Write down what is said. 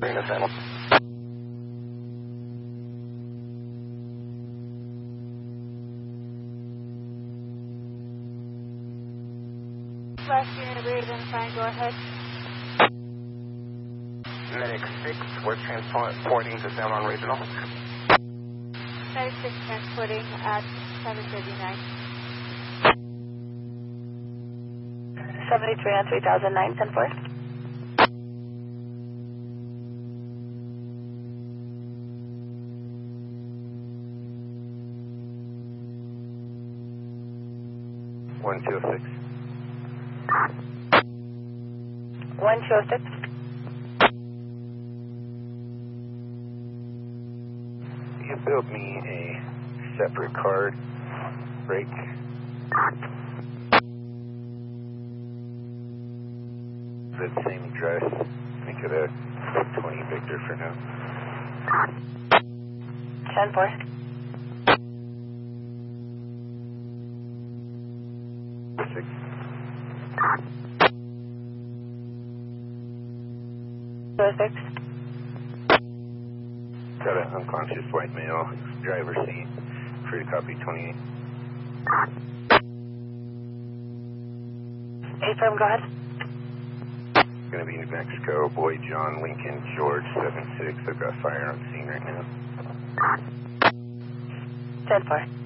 Venus Hamilton. Last unit, read and fine, go ahead. Medic 6, we're transporting to San Juan Regional. Medic 6 transporting at 7:39. 73 on 3009, 10-4. One 206. 1206. You built me a separate card break. The same address. Make it a 20 Victor for now. 10-4. Six. Six. Got an unconscious white male, driver's seat. Free to copy 28. Affirm, go ahead. Gonna be New Mexico, Boy John Lincoln George 76. I've got fire on scene right now. 10-4.